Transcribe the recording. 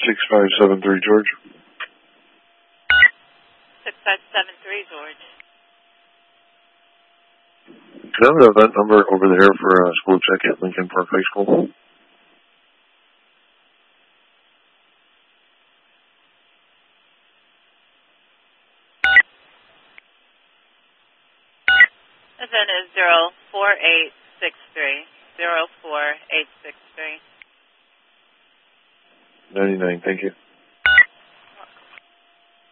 6573, George. 6573, George. Can I have that number over there for a school check at Lincoln Park High School? Event is 04863. 04863. 99, thank you.